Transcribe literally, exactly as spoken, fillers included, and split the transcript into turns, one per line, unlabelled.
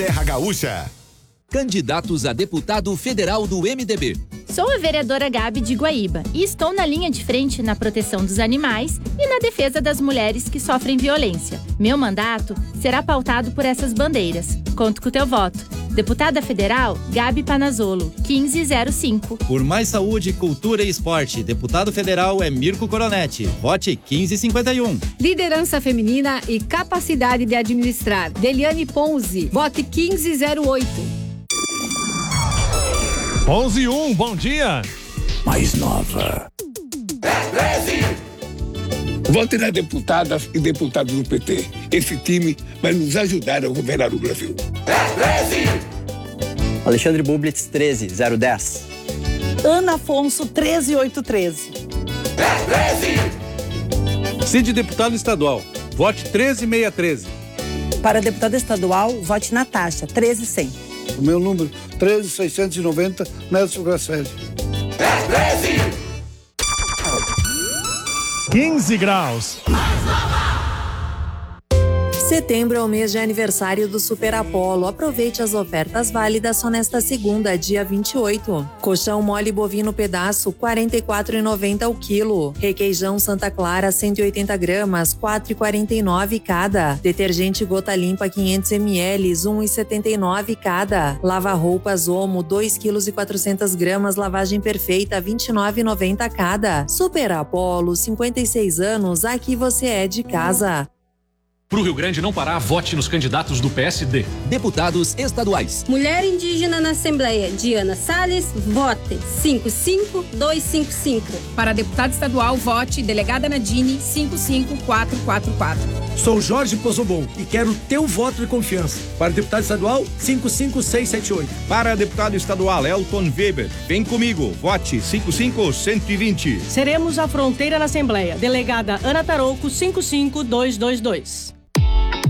Serra Gaúcha.
Candidatos a deputado federal do M D B.
Sou a vereadora Gabi de Guaíba e estou na linha de frente na proteção dos animais e na defesa das mulheres que sofrem violência. Meu mandato será pautado por essas bandeiras. Conto com o teu voto. Deputada Federal, Gabi Panazzolo, quinze zero cinco.
Por mais saúde, cultura e esporte, deputado federal é Mirko Coronetti. Vote quinze cinquenta e um.
Liderança feminina e capacidade de administrar, Deliane Ponzi. Vote quinze zero oito.
onze e um, bom dia.
Mais nova. treze. Vote nas deputadas e deputados do P T. Esse time vai nos ajudar a governar o Brasil. treze.
Alexandre Bublitz, treze zero dez.
Ana Afonso, treze oito treze.
treze.
Cid deputado estadual, vote treze seiscentos e treze.
Para deputada estadual, vote Natasha, treze cem.
O meu número, treze seiscentos e noventa, Nelson Grasselli.
treze.
quinze graus.
Setembro é o mês de aniversário do Super Apollo. Aproveite as ofertas válidas só nesta segunda, dia vinte e oito. Colchão mole bovino pedaço, quarenta e quatro reais e noventa centavos o quilo. Requeijão Santa Clara, cento e oitenta gramas, quatro reais e quarenta e nove centavos cada. Detergente Gota Limpa, quinhentos mililitros, um real e setenta e nove centavos cada. Lava-roupas Omo, dois quilos e quatrocentas gramas, lavagem perfeita, vinte e nove reais e noventa centavos cada. Super Apollo, cinquenta e seis anos, aqui você é de casa.
Pro Rio Grande não parar, vote nos candidatos do P S D.
Deputados estaduais.
Mulher indígena na Assembleia, Diana Salles, vote cinco cinco dois cinco cinco.
Para deputado estadual, vote delegada Nadine, cinco cinco quatro quatro quatro.
Sou Jorge Pozobon e quero teu voto de confiança. Para deputado estadual, cinco cinco seis sete oito.
Para deputado estadual, Elton Weber. Vem comigo, vote cinco cinco cento e vinte.
Seremos a fronteira na Assembleia. Delegada Ana Tarouco, cinco cinco dois dois dois.